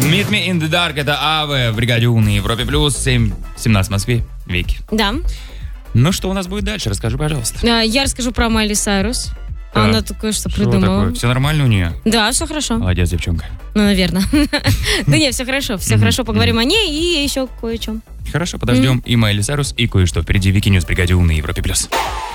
Meet Me in the Dark, это Аве в бригаде У на Европе Плюс, 7:17 в Москве. Вики. Да. Ну, что у нас будет дальше? Расскажи, пожалуйста. Я расскажу про Майли Сайрус. Да. Она такое что Что придумала. такое? Все нормально у нее? Да, все хорошо. Молодец, девчонка. Ну, наверное. Да нет, все хорошо. Все хорошо, поговорим о ней и еще кое о чем. Хорошо, подождем и Майли Сайрус, и кое-что впереди. Вики Ньюс в бригаде У на Европе Плюс.